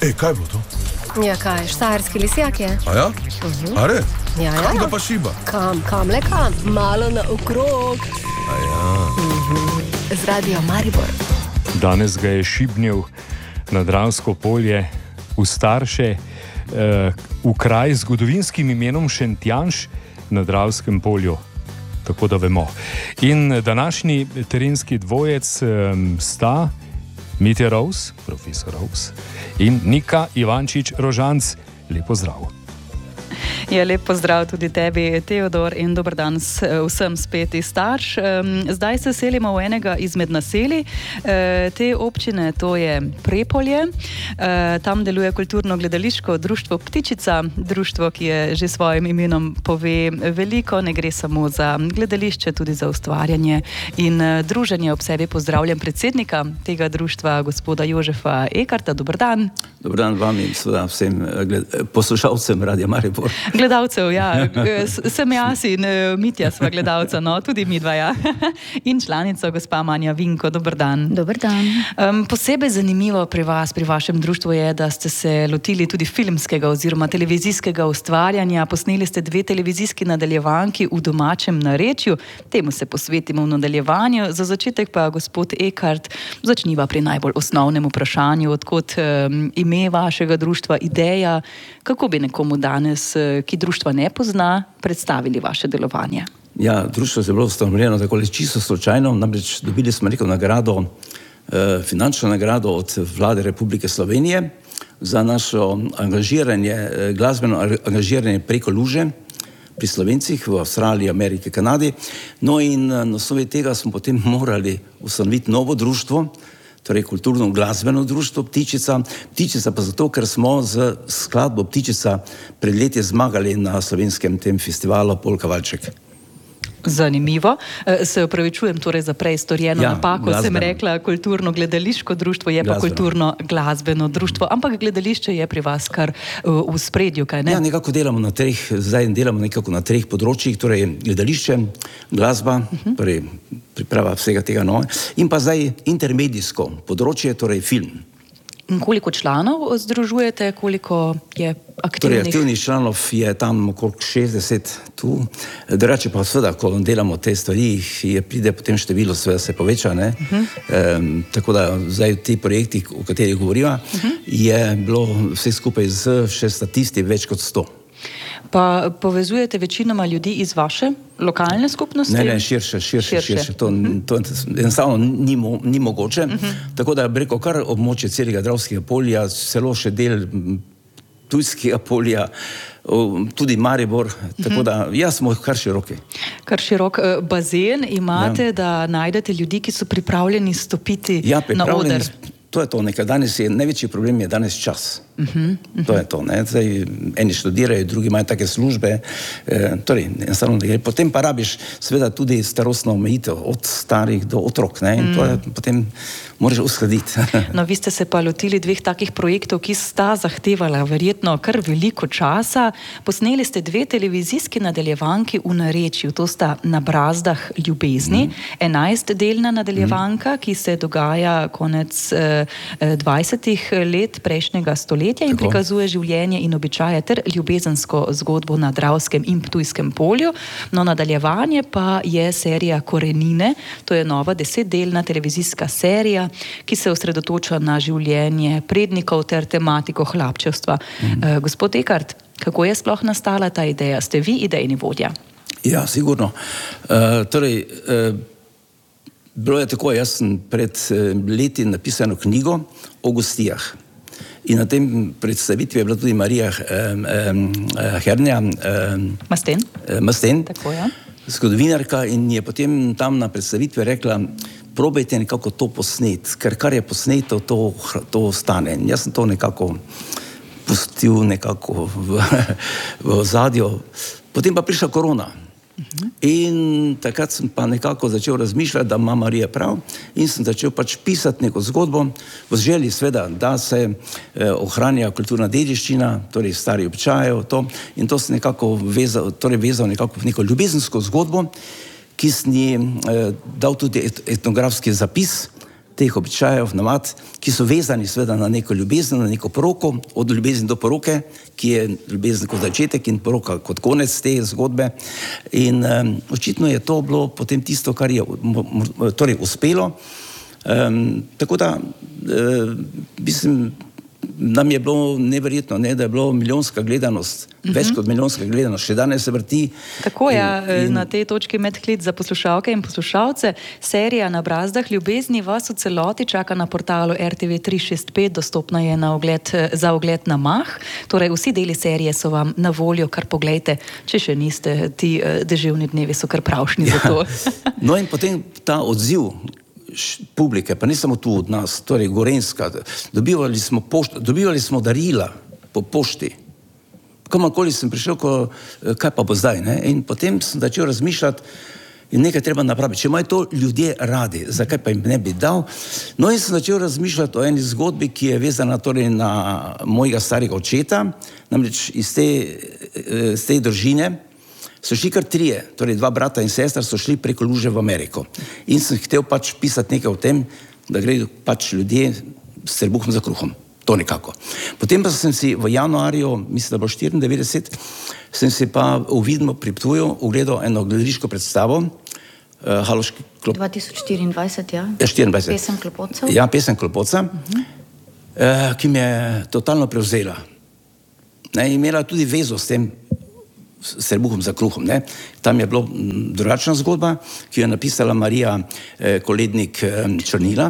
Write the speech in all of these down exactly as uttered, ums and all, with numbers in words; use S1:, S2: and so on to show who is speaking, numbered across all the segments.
S1: Ej, kaj je bilo to?
S2: Ja, kaj, štajerski lisjak je.
S1: A ja? Uh-huh. A re?
S2: Ja, ja.
S1: Kam ga pa šiba?
S2: Kam, kam, le kam, malo na okrog.
S1: A ja.
S2: Uh-huh. Z Radio Maribor.
S3: Danes ga je šibnil na Dravsko polje, v Starše, eh, v kraj z zgodovinskim imenom Šentjanž na Dravskem polju. Tako da vemo. In današnji terenski dvojec eh, sta Mitja Rovs, profesor Rovs, in Nika Ivančič-Rožanc. Lepo zdrav.
S4: Ja, lep pozdrav tudi tebi, Teodor, in dober dan vsem spet iz Starš. Zdaj se selimo v enega izmed naselij te občine, to je Prepolje. Tam deluje kulturno-gledališko društvo Ptičica, društvo, ki je že svojim imenom pove veliko, ne gre samo za gledališče, tudi za ustvarjanje in druženje. Ob sebi pozdravljam predsednika tega društva, gospoda Jožefa Ekarta. Dober dan.
S5: Dober dan vam in vsem poslušalcem Radia Maribor.
S4: Gledalcev, ja. Sem jaz in Mitja sva gledalca, no, tudi mi dva, ja. In članica gospa Manja Vinko. Dober dan.
S2: Dober dan.
S4: Um, posebej zanimivo pri vas, pri vašem društvu je, da ste se lotili tudi filmskega oziroma televizijskega ustvarjanja. Posneli ste dve televizijski nadaljevanki v domačem narečju. Temu se posvetimo v nadaljevanju. Za začetek pa, gospod Ekart, začniva pri najbolj osnovnem vprašanju, odkot um, ime vašega društva, ideja, kako bi nekomu danes, ki društva ne pozna, predstavili vaše delovanje?
S5: Ja, društvo je bilo ustanovljeno tako čisto slučajno, namreč dobili smo neko nagrado, eh, finančno nagrado od Vlade Republike Slovenije za našo angažiranje, glasbeno angažiranje preko luže pri Slovencih v Avstraliji, Ameriki, Kanadi. No in na osnovi tega smo potem morali ustanoviti novo društvo, torej kulturno-glasbeno društvo Ptičica. Ptičica pa zato, ker smo z skladbo Ptičica pred leti zmagali na slovenskem tem festivalu Polka Valček.
S4: Zanimivo. Se opravičujem torej za prej storjeno ja, napako, glasbeno. Sem rekla kulturno-gledališko društvo, je glasbeno. Pa kulturno-glasbeno društvo, ampak gledališče je pri vas kar v spredju, kaj ne?
S5: Ja, nekako delamo na treh, zdaj delamo nekako na treh področjih, torej gledališče, glasba, uh-huh. torej priprava vsega tega nove, in pa zdaj intermedijsko področje, torej film.
S4: In koliko članov združujete, koliko je aktivnih?
S5: Torej, aktivnih članov je tam okrog šestdeset tu. Drugače pa seveda, ko delamo te stvari, je pride potem število, seveda se poveča, ne? Uh-huh. E, tako da zdaj ti projekti, o katerih govoriva, uh-huh. je bilo vse skupaj z še statisti več kot sto.
S4: Pa povezujete večinoma ljudi iz vaše lokalne skupnosti?
S5: Ne, ne, širše, širše, širše. širše. To, uh-huh. to enostavno ni, mo, ni mogoče. Uh-huh. Tako da preko kar območje celega Dravskega polja, celo še del Ptujskega polja, tudi Maribor, tako uh-huh. da jaz smo kar široki.
S4: Kar širok bazen imate, ja. Da najdete ljudi, ki so pripravljeni stopiti ja, na oder.
S5: To je to, nekaj danes je, največji problem je danes čas. Uh-huh, uh-huh. To je to, ne. Zdaj, eni študirajo, drugi imajo take službe, e, torej, enostavno, potem pa rabiš seveda tudi starostno omejitev, od starih do otrok, ne, in mm. to je potem moraš uskladiti.
S4: No, vi ste se pa lotili dveh takih projektov, ki sta zahtevala verjetno kar veliko časa. Posneli ste dve televizijski nadaljevanki v narečju, to sta Na brazdah ljubezni, enajstdelna mm. nadaljevanka, ki se dogaja konec eh, dvajsetih let prejšnjega stoletja in Tako. prikazuje življenje in običaje ter ljubezensko zgodbo na Dravskem in Ptujskem polju. No, nadaljevanje pa je serija Korenine, to je nova desetdelna televizijska serija, ki se osredotoča na življenje prednikov ter tematiko hlapčevstva. Mm. Uh, gospod Ekart, kako je sploh nastala ta ideja? Ste vi idejni vodja?
S5: Ja, sigurno. Uh, torej, uh, bilo je tako, jaz sem pred uh, leti napisano knjigo o gostijah. In na tem predstavitvi je bila tudi Marija um, um, Hernja um,
S4: Masten,
S5: uh, Masten
S4: Tako, ja.
S5: zgodovinarka, in je potem tam na predstavitvi rekla, probajte nekako to posnet, ker kar je posneto, to, to ostane. In jaz sem to nekako pustil nekako v, v ozadju. Potem pa prišla korona. Uh-huh. In takrat sem pa nekako začel razmišljati, da ima Marija prav, in sem začel pač pisati neko zgodbo v želji sveda, da se eh, ohranja kulturna dediščina, torej stari običajev, to, in to sem nekako vezal, torej vezal nekako v neko ljubezensko zgodbo, ki sem ji eh, dal tudi et, etnografski zapis teh običajev, navad, ki so vezani seveda na neko ljubezen, na neko poroko, od ljubezni do poroke, ki je ljubezen kot začetek in poroka kot konec te zgodbe. In um, očitno je to bilo potem tisto, kar je torej uspelo. Um, tako da, uh, mislim, nam je bilo neverjetno, ne, da je bilo milijonska gledanost, uh-huh. več kot milijonska gledanost, še danes se vrti.
S4: Tako je, ja, na tej točki medklic za poslušalke in poslušalce. Serija Na brazdah ljubezni vas v celoti čaka na portalu R T V tri šest pet, dostopna je na ogled, za ogled na mah. Torej, vsi deli serije so vam na voljo, kar poglejte, če še niste, ti deževni dnevi so kar pravšnji ja. za to.
S5: No in potem ta odziv publike, pa ne samo tu od nas, torej Gorenjska, dobivali smo, pošt, dobivali smo darila po pošti. Kamarkoli sem prišel, ko, kaj pa bo zdaj, ne? In potem sem začel razmišljati in nekaj treba napraviti. Če imajo to ljudje radi, zakaj pa jim ne bi dal? No in sem začel razmišljati o eni zgodbi, ki je vezana torej na mojega starega očeta, namreč iz te, iz te družine so šli kar trije, torej dva brata in sestra so šli preko luže v Ameriko. In sem hotel pač pisati nekaj o tem, da gredo pač ljudje s trebuhom za kruhom. To nekako. Potem pa sem si v januarju, mislim, da bo štiriindevetdeset, sem si pa v Vidmu pri Ptuju ogledal eno gledališko predstavo, uh, Haloški klop...
S6: dva tisoč štiriindvajset, ja.
S5: Ja, štiriindvajset.
S6: Pesem Klopotcev.
S5: Ja, pesem Klopotca, uh-huh. uh, ki me je totalno prevzela. Ne, imela tudi vezo s tem s trebuhom za kruhom. Ne. Tam je bilo drugačna zgodba, ki jo je napisala Marija eh, Kolednik eh, Črnila.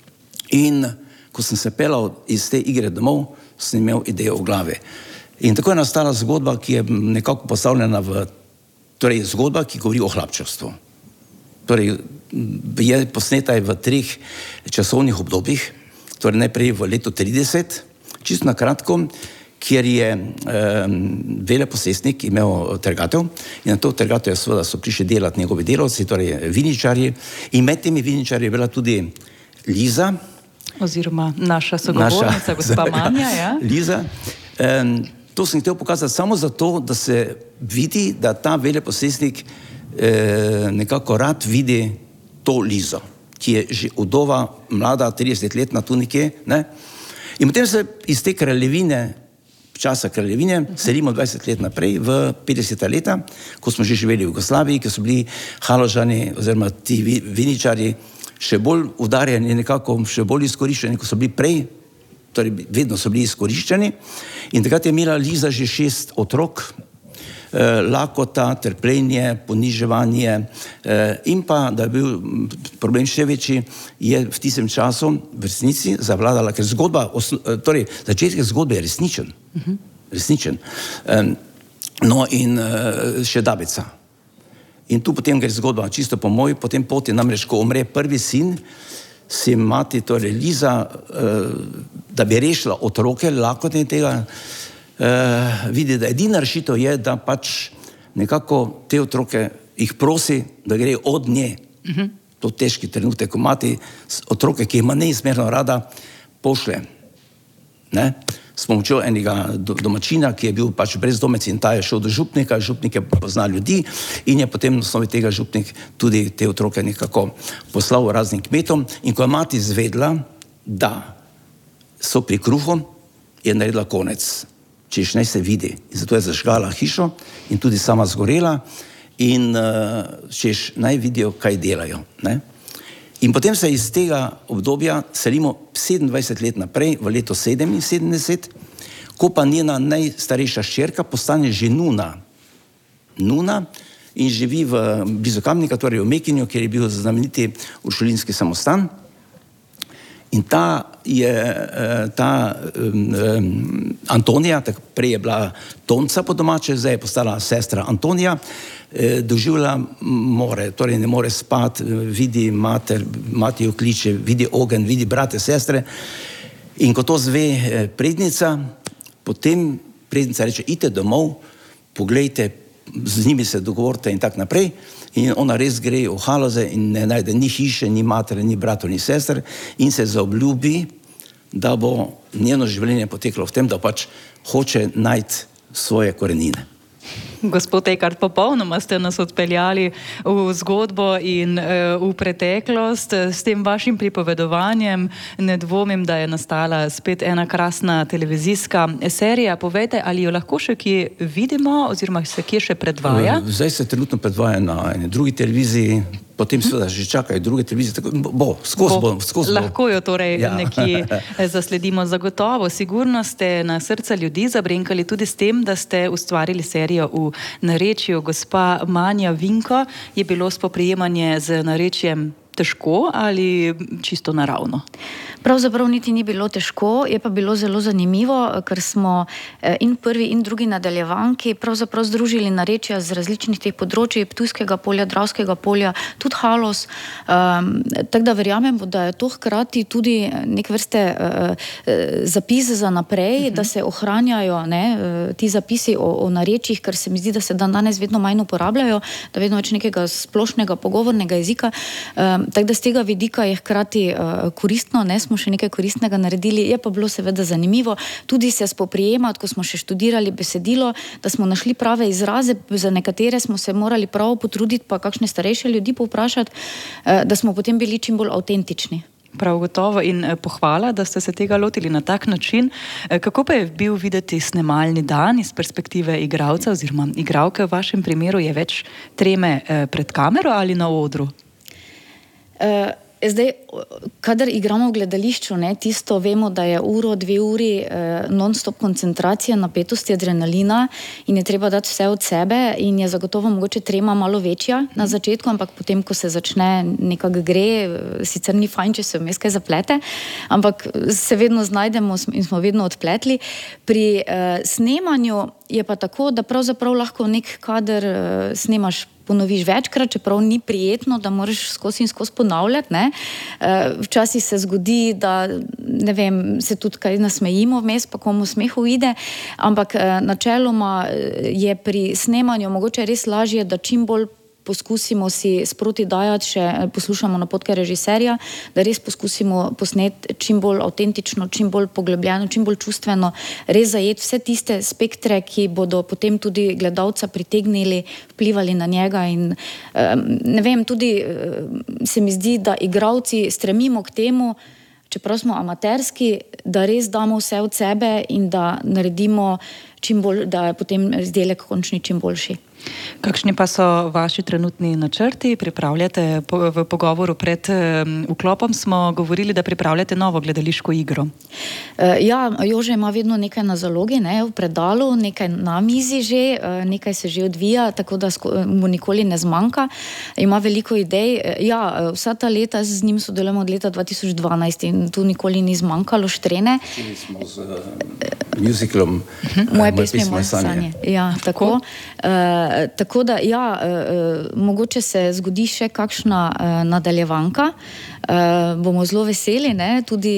S5: In ko sem se pelal iz te igre domov, sem imel idejo v glavi. In tako je nastala zgodba, ki je nekako postavljena v, torej zgodba, ki govori o hlapčevstvu. Torej, je posneta v treh časovnih obdobjih, torej najprej v letu trideset, čisto na kratko, kjer je um, veleposestnik imel trgatev in na to trgatev seveda so prišli delati njegovi delavci, torej viničarji, in med temi viničarji je bila tudi Liza.
S4: Oziroma naša sogovornica, gospa Manja, ja.
S5: Liza. Um, to sem hotel pokazati samo zato, da se vidi, da ta veleposestnik eh, nekako rad vidi to Lizo, ki je že udova, mlada, tridesetletna tu nekje, ne? In potem se iz te kraljevine časa kraljevine, selimo dvajset let naprej, v petdeseta leta, ko smo že živeli v Jugoslaviji, ko so bili Haložani oziroma ti viničari še bolj udarjeni, nekako še bolj izkoriščeni, ko so bili prej, torej vedno so bili izkoriščeni. In takrat je imela Liza že šest otrok, eh, lakota, trpljenje, poniževanje eh, in pa, da je bil problem še večji, je v tistem času v resnici zavladala, ker zgodba, torej začetek zgodbe je resničen. Uh-huh. Resničen. Um, no in uh, še Dabica. In tu potem gre zgodba čisto po moji, potem poti, namreč, ko umre prvi sin, si mati, torej Liza, uh, da bi rešila otroke, lakote tega, uh, vidi, da edina rešitev je, da pač nekako te otroke jih prosi, da gre od nje. Uh-huh. To težki trenutek, ko mati otroke, ki ima neizmerno rada, pošle. Ne? S pomočjo enega domačina, ki je bil pač brezdomec in ta je šel do župnika, župnik je pozna ljudi in je potem na osnovi tega župnik tudi te otroke nekako poslal raznim kmetom. In ko je mati izvedla, da so pri kruhu, je naredila konec, češ naj se vidi. In zato je zažgala hišo in tudi sama zgorela in češ naj vidijo, kaj delajo. Ne? In potem se iz tega obdobja selimo sedemindvajset let naprej, v leto sedeminsedemdeset, ko pa njena najstarejša hčerka postane že nuna. Nuna in živi v blizu Kamnika, torej v Mekinju, kjer je bil znameniti uršulinski samostan. In ta je, ta um, Antonija, tako prej je bila Tonca po domače, zdaj je postala sestra Antonija, eh, doživlja more, torej ne more spati, vidi mater, mati jo kliče, vidi ogenj, vidi brate, sestre. In ko to zve eh, prednica, potem prednica reče, idite domov, poglejte, z njimi se dogovorite in tak naprej. In ona res gre v Haloze in ne najde ni hiše, ni matere, ni bratov, ni sester in se zaobljubi, da bo njeno življenje poteklo v tem, da pač hoče najti svoje korenine.
S4: Gospod Ekart, popolnoma ste nas odpeljali v zgodbo in uh, v preteklost. S tem vašim pripovedovanjem ne dvomim, da je nastala spet ena krasna televizijska serija. Povejte, ali jo lahko še kje vidimo oziroma se kje še predvaja?
S5: Zdaj se trenutno predvaja na eni drugi televiziji, potem seveda že čakajo druge televizije, tako bo, skozi bo, skozi bo.
S4: Lahko jo torej ja. nekje zasledimo zagotovo. Sigurno ste na srca ljudi zabrenkali tudi s tem, da ste ustvarili serijo v narečju. Gospa Manja Vinko, je bilo spoprijemanje z narečjem težko ali čisto naravno?
S6: Pravzaprav niti ni bilo težko, je pa bilo zelo zanimivo, ker smo in prvi in drugi nadaljevanki pravzaprav združili narečja z različnih teh področij, Ptujskega polja, Dravskega polja, tudi Haloz. Um, tako da verjamem, da je to hkrati tudi nek vrste uh, zapis za naprej, uh-huh. da se ohranjajo ne, ti zapisi o, o narečjih, ker se mi zdi, da se dan danes vedno manj uporabljajo, da vedno več nekega splošnega pogovornega jezika. Um, tako da z tega vidika je hkrati uh, koristno, ne, smo še nekaj koristnega naredili, je pa bilo seveda zanimivo tudi se spoprijemati, ko smo še študirali besedilo, da smo našli prave izraze, za nekatere smo se morali prav potruditi, pa kakšne starejše ljudi povprašati, da smo potem bili čim bolj avtentični.
S4: Prav gotovo in pohvala, da ste se tega lotili na tak način. Kako pa je bil videti snemalni dan iz perspektive igralca oziroma igralke? V vašem primeru je več treme pred kamero ali na odru?
S6: Uh, Zdaj, kadar igramo v gledališču, ne, tisto vemo, da je uro, dve uri eh, non-stop koncentracija, napetosti, adrenalina in je treba dati vse od sebe in je zagotovo mogoče trema malo večja na začetku, ampak potem, ko se začne nekako gre, sicer ni fajn, če se vmes kaj zaplete, ampak se vedno znajdemo in smo vedno odpletli. Pri eh, snemanju je pa tako, da pravzaprav lahko nek kader eh, snemaš ponoviš večkrat, čeprav ni prijetno, da moraš skozi in skozi ponavljati. Ne? Včasih se zgodi, da ne vem, se tudi kaj nasmejimo vmes, pa komu smeh uide, ampak načeloma je pri snemanju mogoče res lažje, da čim bolj poskusimo si sproti dajati, še poslušamo napotke režiserja, da res poskusimo posneti čim bolj avtentično, čim bolj poglobljeno, čim bolj čustveno, res zajeti vse tiste spektre, ki bodo potem tudi gledalca pritegnili, vplivali na njega in ne vem, tudi se mi zdi, da igralci stremimo k temu, čeprav smo amaterski, da res damo vse od sebe in da naredimo čim bolj, da je potem izdelek končni čim boljši.
S4: Kakšni pa so vaši trenutni načrti? Pripravljate, v pogovoru pred vklopom smo govorili, da pripravljate novo gledališko igro.
S6: Ja, Jože ima vedno nekaj na zalogi, ne, v predalu, nekaj na mizi že, nekaj se že odvija, tako da mu nikoli ne zmanjka. Ima veliko idej. Ja, vsa ta leta z njim sodelujemo od leta dva tisoč dvanajst in tu nikoli ni zmanjkalo štrene.
S5: Začeli smo z uh, musicalom uh,
S6: Moje pesmi, moje sanje. Ja, tako. Uh, tako da, ja, uh, mogoče se zgodi še kakšna uh, nadaljevanka. Uh, bomo zelo veseli, ne, tudi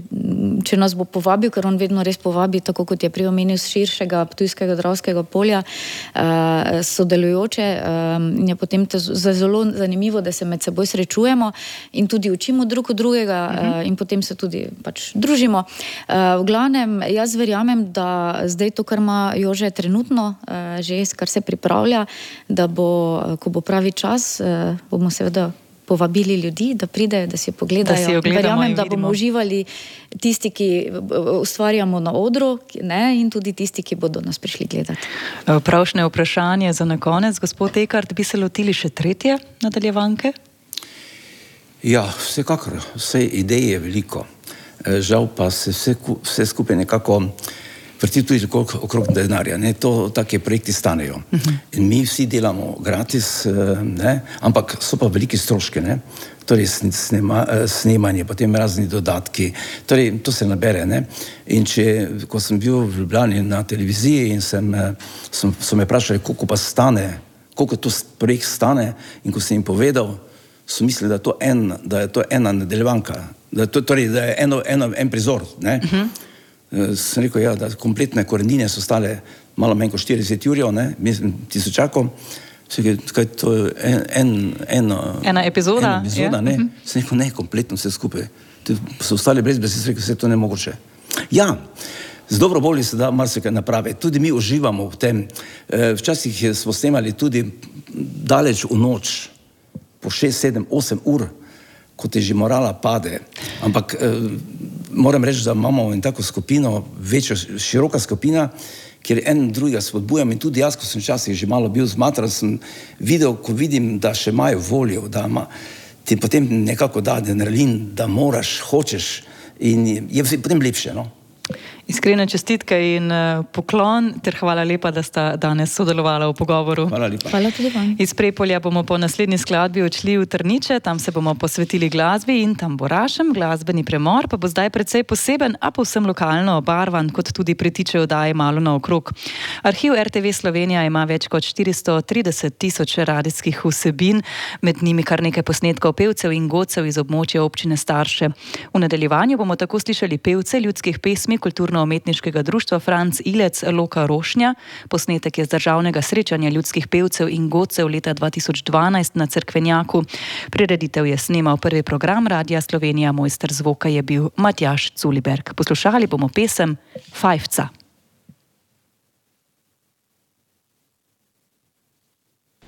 S6: če nas bo povabil, ker on vedno res povabi, tako kot je prej omenil, z širšega Ptujskega, Dravskega polja uh, sodelujoče. Um, je potem te zelo zanimivo, da se med seboj srečujemo in tudi učimo drug od drugega uh, in potem se tudi pač družimo. Uh, v glavnem, jaz verjamem, da zdaj to, kar ima Jože trenutno, uh, že kar se pripravlja, da bo, ko bo pravi čas, uh, bomo seveda povabili ljudi, da pridejo, da si pogledajo.
S4: Da si jo gledamo
S6: Verjamem,
S4: in
S6: da bomo
S4: vidimo.
S6: uživali tisti, ki ustvarjamo na odru, ne, in tudi tisti, ki bodo nas prišli gledati.
S4: Pravšnje vprašanje za na konec. Gospod Ekart, bi se lotili še tretje nadaljevanke?
S5: Ja, vsekakor, vse ideje je veliko. Žal pa se vse, vse skupaj nekako vrti tudi okrog, okrog denarja. Ne? To take projekti stanejo. Uh-huh. In mi vsi delamo gratis, ne? Ampak so pa veliki stroške, ne? Torej snema, snemanje, potem razni dodatki, torej to se nabere, ne? In če, ko sem bil v Ljubljani na televiziji in sem, sem, so me vprašali, koliko pa stane, koliko to projekt stane, in ko sem jim povedal, so mislili, da je to, en, da je to ena nadaljevanka, da je to, torej, da je eno, eno, en prizor, ne? Uh-huh. Sem rekel, ja, da kompletne korenine so stale malo manj kot štirideset jurjev, ne, tisočakov. Sem rekel, kaj to je en, en, eno,
S4: ena epizoda?
S5: Ena epizoda,
S4: ja.
S5: ne.
S4: Uh-huh.
S5: Sem rekel, ne, kompletno vse skupaj. So ostali brez besed, sem rekel, vse to nemogoče. Ja, Z dobro voljo se da marsikaj napraviti. Tudi mi uživamo v tem. Včasih smo snemali tudi daleč v noč, po šest, sedem, osem ur, ko ti že morala pade. Ampak moram reči, da imamo in tako skupino, večja, široka skupina, kjer en drugega spodbujam in tudi jaz, ko sem včasih že malo bil zmatran, sem videl, ko vidim, da še imajo voljo, da ima, ti potem nekako da adrenalin, da moraš, hočeš in je potem lepše, no.
S4: Iskrene čestitke in poklon ter hvala lepa, da sta danes sodelovala v pogovoru.
S5: Hvala lepa.
S6: Hvala tudi vam.
S4: Iz Prepolja bomo po naslednji skladbi odšli v Trniče, tam se bomo posvetili glasbi in tamburašem. Glasbeni premor pa bo zdaj precej poseben, a povsem lokalno obarvan, kot tudi pritiče oddaje Malo naokrog. Arhiv R T V Slovenija ima več kot štiristo trideset tisoč radijskih vsebin, med njimi kar nekaj posnetkov pevcev in godcev iz območja občine Starše. V nadaljevanju bomo tako slišali pevce ljudskih pesmi kulturno-umetniškega društva Franc Ilec Loka Rošnja. Posnetek je z državnega srečanja ljudskih pevcev in godcev leta dva tisoč dvanajst na Cerkvenjaku. Prireditev je snemal prvi program Radia Slovenija, mojster zvoka je bil Matjaž Culiberg. Poslušali bomo pesem Fajfca.